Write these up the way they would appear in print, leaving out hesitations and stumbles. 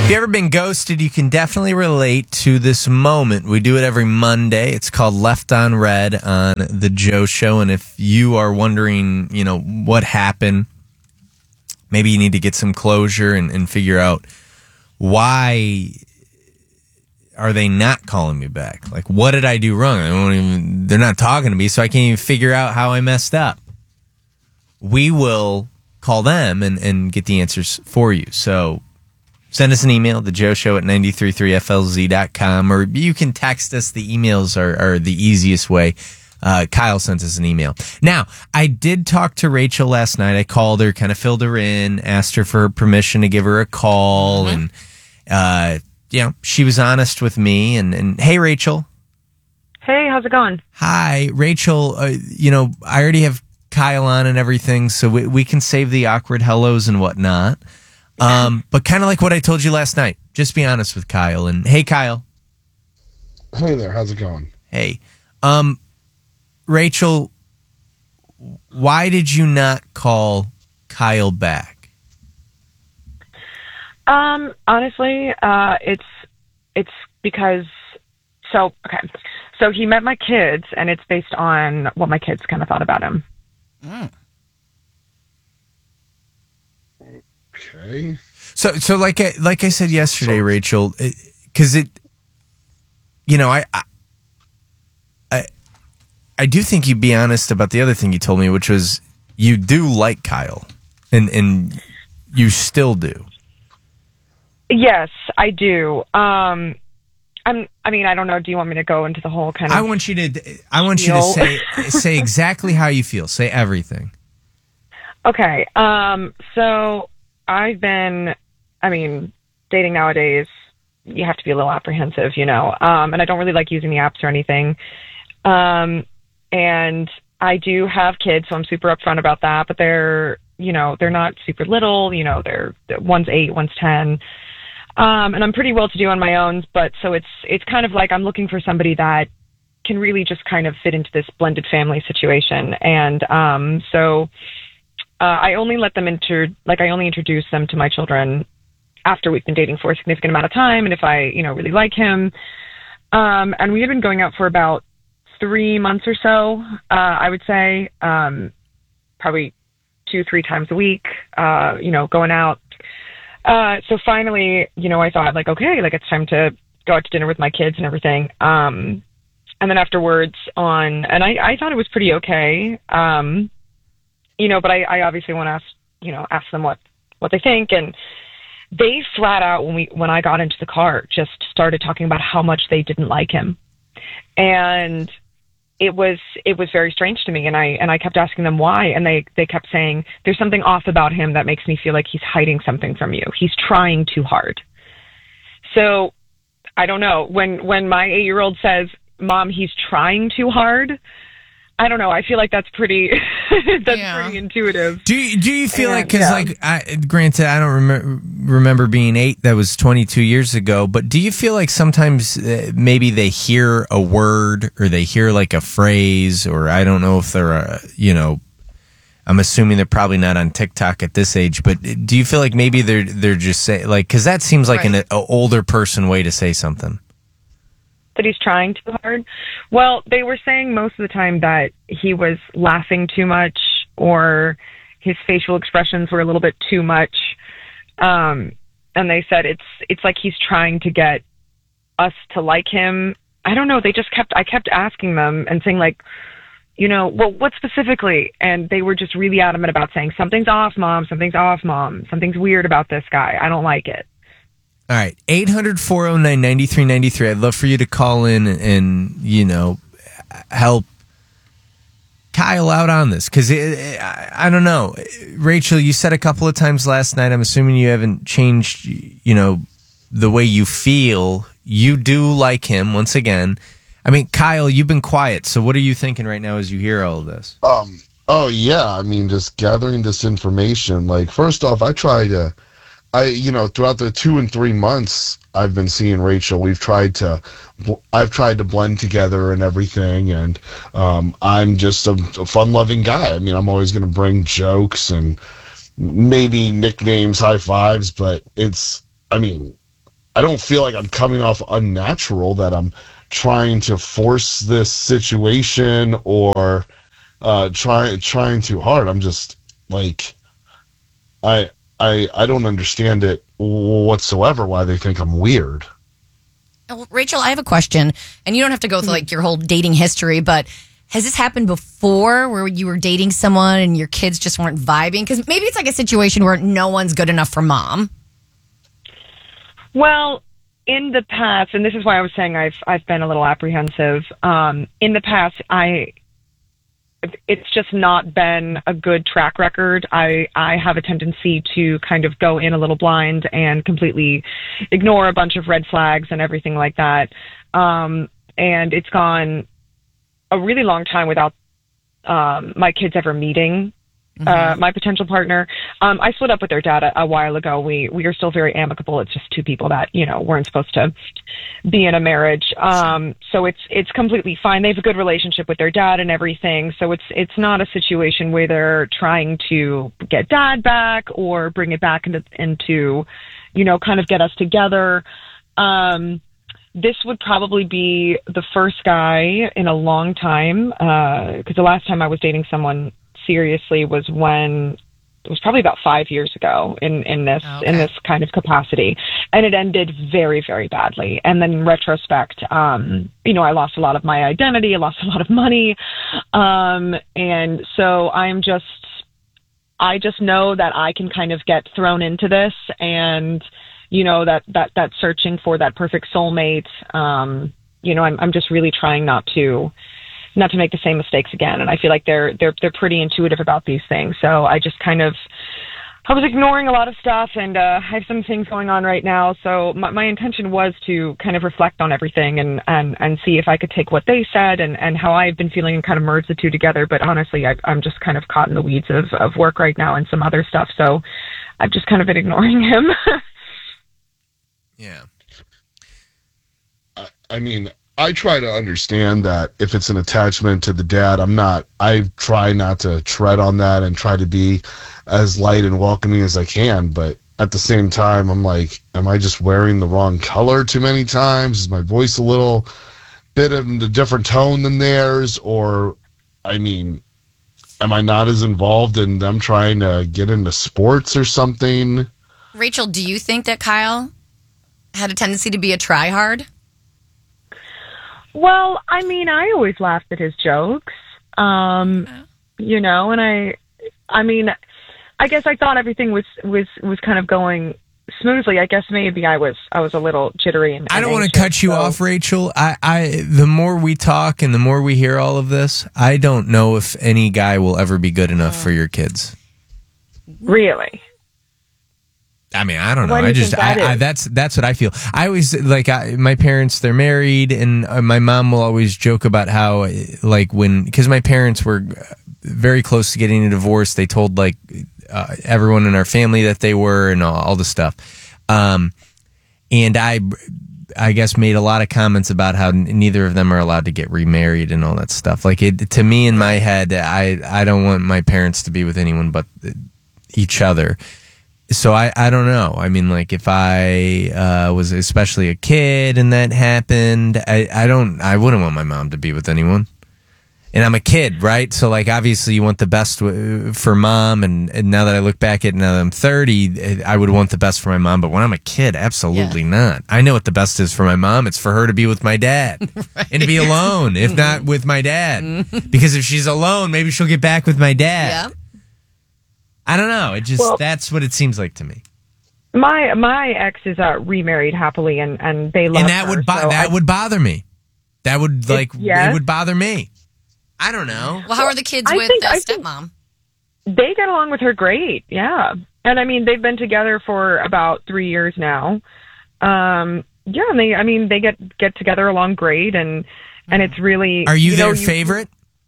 you ever been ghosted, you can definitely relate to this moment. We do it every Monday. It's called Left on Red on The Joe Show. And if you are wondering, what happened, maybe you need to get some closure and figure out why are they not calling me back? Like, what did I do wrong? They're not talking to me, so I can't even figure out how I messed up. We will call them and get the answers for you. So send us an email, thejoeshow at 933flz.com, or you can text us. The emails are the easiest way. Kyle sent us an email. Now, I did talk to Rachel last night. I called her, kind of filled her in, asked her for permission to give her a call, and she was honest with me. And hey, Rachel. Hey, how's it going? Hi, Rachel. I already have Kyle on and everything, so we can save the awkward hellos and whatnot. But kind of like what I told you last night, just be honest with Kyle. And hey, Kyle. Hey there, how's it going? Hey, Rachel, why did you not call Kyle back? Honestly, it's because so he met my kids, and it's based on what my kids kind of thought about him. Okay. So like I said yesterday, Rachel, because I do think you'd be honest about the other thing you told me, which was you do like Kyle, and you still do. Yes, I do. I don't know. Do you want me to go into the whole kind of? I want you to say exactly how you feel. Say everything. Okay. So I've been, dating nowadays, you have to be a little apprehensive, and I don't really like using the apps or anything. And I do have kids, so I'm super upfront about that, but they're not super little, they're one's 8, one's 10. And I'm pretty well to do on my own, but so it's kind of like I'm looking for somebody that can really just kind of fit into this blended family situation. And, I only let them I only introduce them to my children after we've been dating for a significant amount of time. And if I, really like him, and we had been going out for about 3 months or so, I would say, probably 2-3 times a week, going out. So finally, I thought like, okay, like it's time to go out to dinner with my kids and everything. And then afterwards and I thought it was pretty okay. But I obviously want to ask them what they think. And they flat out, when I got into the car, just started talking about how much they didn't like him. And it was very strange to me. And I kept asking them why. And they kept saying, there's something off about him that makes me feel like he's hiding something from you. He's trying too hard. So I don't know. When my 8-year-old says, Mom, he's trying too hard, I don't know. I feel like that's pretty pretty intuitive. Do you feel like, because granted, I don't remember being 8. That was 22 years ago. But do you feel like sometimes maybe they hear a word or they hear like a phrase, or I don't know if they're I'm assuming they're probably not on TikTok at this age. But do you feel like maybe they're just saying, like, because that seems like an older person way to say something. That he's trying too hard? Well, they were saying most of the time that he was laughing too much, or his facial expressions were a little bit too much. And they said it's like he's trying to get us to like him. I don't know. I kept asking them and saying like, well, what specifically? And they were just really adamant about saying, something's off, Mom. Something's off, Mom. Something's weird about this guy. I don't like it. All right, 800-409-9393. I'd love for you to call in and help Kyle out on this, because I don't know. Rachel, you said a couple of times last night, I'm assuming you haven't changed, the way you feel. You do like him, once again. I mean, Kyle, you've been quiet, so what are you thinking right now as you hear all of this? Oh yeah, just gathering this information. Like, first off, throughout the 2 and 3 months I've been seeing Rachel, I've tried to blend together and everything, and I'm just a fun-loving guy. I'm always going to bring jokes and maybe nicknames, high fives, but I don't feel like I'm coming off unnatural, that I'm trying to force this situation or trying too hard. I'm just like, I don't understand it whatsoever, why they think I'm weird. Well, Rachel, I have a question, and you don't have to go through like your whole dating history, but has this happened before where you were dating someone and your kids just weren't vibing? Because maybe it's like a situation where no one's good enough for mom. Well, in the past, and this is why I was saying I've been a little apprehensive. In the past, it's just not been a good track record. I have a tendency to kind of go in a little blind and completely ignore a bunch of red flags and everything like that. And it's gone a really long time without my kids ever meeting my potential partner. I split up with their dad a while ago. We are still very amicable. It's just two people that, weren't supposed to be in a marriage. So it's completely fine. They have a good relationship with their dad and everything. So it's not a situation where they're trying to get dad back or bring it back into kind of get us together. This would probably be the first guy in a long time, because the last time I was dating someone seriously was probably about 5 years ago in this kind of capacity, and it ended very, very badly. And then in retrospect, I lost a lot of my identity, I lost a lot of money, and so I just know that I can kind of get thrown into this, and that searching for that perfect soulmate. I'm just really trying not to make the same mistakes again. And I feel like they're pretty intuitive about these things. So I just I was ignoring a lot of stuff, and I have some things going on right now. So my intention was to kind of reflect on everything and see if I could take what they said and how I've been feeling and kind of merge the two together. But honestly, I'm just kind of caught in the weeds of work right now and some other stuff. So I've just kind of been ignoring him. Yeah. I mean, I try to understand that if it's an attachment to the dad, I try not to tread on that and try to be as light and welcoming as I can. But at the same time, I'm like, am I just wearing the wrong color too many times? Is my voice a little bit of a different tone than theirs? Or, I mean, am I not as involved in them trying to get into sports or something? Rachel, do you think that Kyle had a tendency to be a try-hard? Well, I mean, I always laughed at his jokes, and I guess I thought everything was kind of going smoothly. I guess maybe I was a little jittery. And I don't want to cut you off, Rachel. The more we talk and the more we hear all of this, I don't know if any guy will ever be good enough for your kids. Really? I mean, I don't know. Why do you think that is? That's what I feel. I always my parents, they're married, and my mom will always joke about how because my parents were very close to getting a divorce, they told everyone in our family that they were, and all the stuff. And I guess made a lot of comments about how neither of them are allowed to get remarried and all that stuff. To me, in my head, I don't want my parents to be with anyone but each other. So I don't know. I mean, if I was especially a kid and that happened, I wouldn't want my mom to be with anyone. And I'm a kid, right? So obviously you want the best for mom. And now that I look back at now that I'm 30, I would want the best for my mom. But when I'm a kid, absolutely not. I know what the best is for my mom. It's for her to be with my dad right. And to be alone, if not with my dad. Because if she's alone, maybe she'll get back with my dad. Yeah. I don't know. That's what it seems like to me. My ex is remarried happily, and they love her. And that would bother me. That would it would bother me. I don't know. Well, how are the kids with stepmom? They get along with her great. Yeah, and I mean they've been together for about 3 years now. And they get together along great, and it's really. Are you their favorite?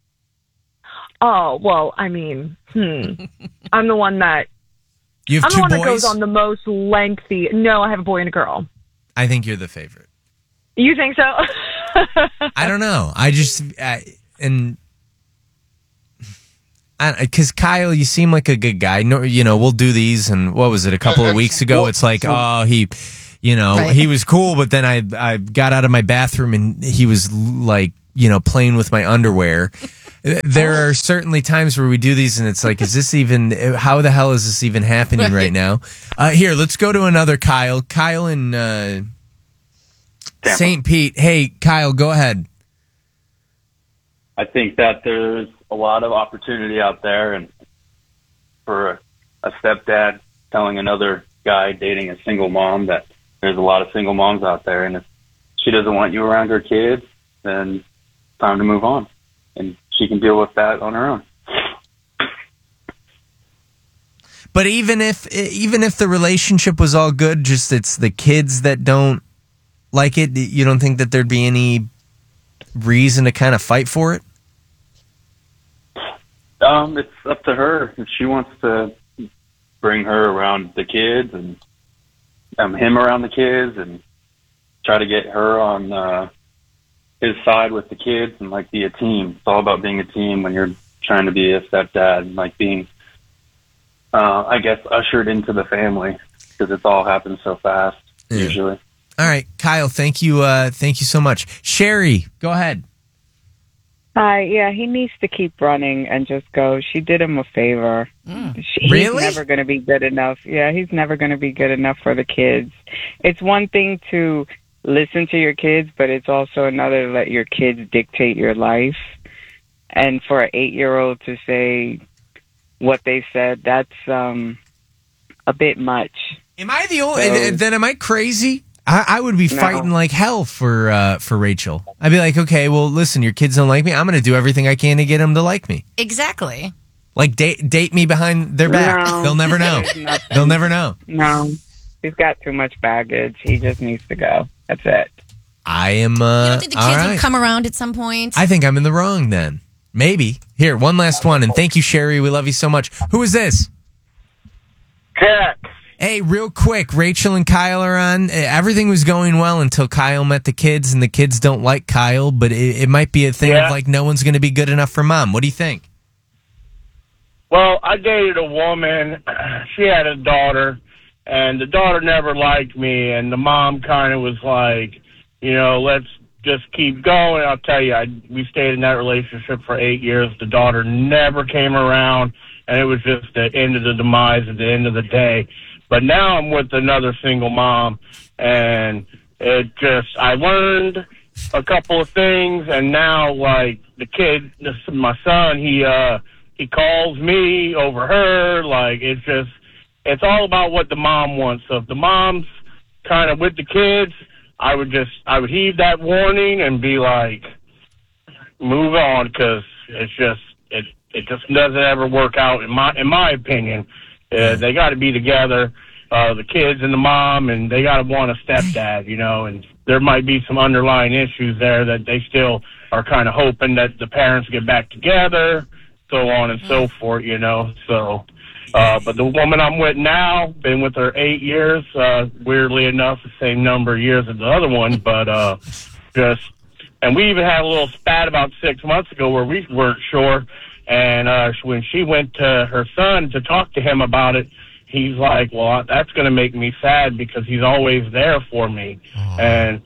Oh, well, I mean, I'm the one that... You have I'm two the one boys? that goes on the most lengthy... No, I have a boy and a girl. I think you're the favorite. You think so? I don't know. Because Kyle, you seem like a good guy. No, we'll do these, and what was it, a couple of weeks ago? It's Right. he was cool, but then I got out of my bathroom and he was like, playing with my underwear. There are certainly times where we do these and it's like, how the hell is this even happening right now? Here, let's go to another Kyle. Kyle in St. Pete. Hey, Kyle, go ahead. I think that there's a lot of opportunity out there, and for a stepdad telling another guy dating a single mom that there's a lot of single moms out there, and if she doesn't want you around her kids, then it's time to move on, and she can deal with that on her own. But even if the relationship was all good, just it's the kids that don't like it, you don't think that there'd be any reason to kind of fight for it? It's up to her. If she wants to bring her around the kids and him around the kids and try to get her on his side with the kids and like be a team. It's all about being a team when you're trying to be a stepdad and like being, I guess, ushered into the family because it's all happens so fast usually. All right, Kyle, thank you so much. Sherry, go ahead. Hi, yeah, he needs to keep running and just go. She did him a favor. He's Really? never going to be good enough. Yeah, he's never going to be good enough for the kids. It's one thing to listen to your kids, but it's also another to let your kids dictate your life. And for an 8-year-old to say what they said, that's a bit much. Am I the only? Then am I crazy? I would be fighting like hell for Rachel. I'd be like, okay, well, listen, your kids don't like me. I'm going to do everything I can to get them to like me. Exactly. Like date me behind their back. No. They'll never know. They'll never know. No, he's got too much baggage. He just needs to go. That's it. I am. You don't think the all kids right. would come around at some point? I think I'm in the wrong then. Maybe. Here, one last one, and thank you, Sherry. We love you so much. Who is this? Jack. Hey, real quick, Rachel and Kyle are on. Everything was going well until Kyle met the kids, and the kids don't like Kyle, but it might be a thing of like no one's going to be good enough for mom. What do you think? Well, I dated a woman. She had a daughter, and the daughter never liked me, and the mom kind of was like, let's just keep going. I'll tell you, we stayed in that relationship for 8 years. The daughter never came around, and it was just the end of the demise at the end of the day. But now I'm with another single mom, and I learned a couple of things, and now, like, the kid, my son, he calls me over her. Like, it's all about what the mom wants. So if the mom's kind of with the kids, I would heed that warning and be like, move on, because it just doesn't ever work out in my opinion. They got to be together, the kids and the mom, and they got to want a stepdad, and there might be some underlying issues there that they still are kind of hoping that the parents get back together, so on and so forth, so, but the woman I'm with now, been with her 8 years, weirdly enough, the same number of years as the other one, but, and we even had a little spat about 6 months ago where we weren't sure. And when she went to her son to talk to him about it, he's like, well, that's going to make me sad because he's always there for me. And,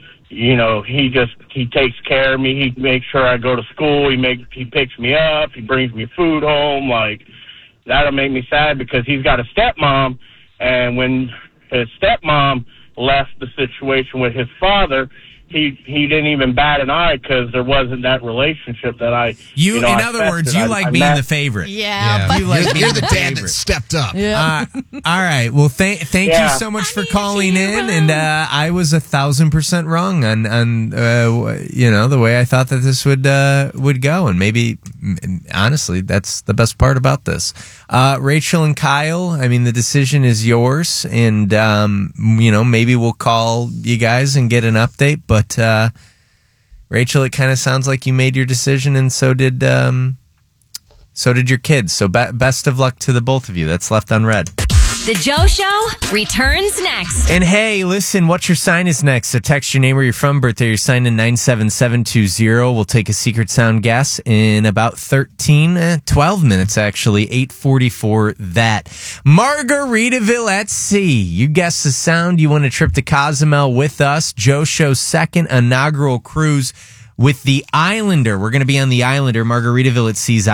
he takes care of me. He makes sure I go to school. He picks me up. He brings me food home. Like, that'll make me sad because he's got a stepmom. And when his stepmom left the situation with his father, he didn't even bat an eye because there wasn't that relationship that in other words, you like being the favorite. Yeah. But You're the dad that stepped up. Yeah. All right. Well, thank you so much for calling in, and I was 1,000% wrong on the way I thought that this would go, and maybe honestly that's the best part about this. Rachel and Kyle, I mean, the decision is yours, and maybe we'll call you guys and get an update, but. Rachel, it kind of sounds like you made your decision, and so did your kids. So best of luck to the both of you. That's Left Unread. The Joe Show returns next. And hey, listen, what's your sign is next. So text your name, where you're from, birthday, your sign in 97720. We'll take a secret sound guess in about 12 minutes, actually. 8:44 that. Margaritaville at sea. You guess the sound. You want a trip to Cozumel with us. Joe Show's second inaugural cruise with the Islander. We're going to be on the Islander, Margaritaville at Sea's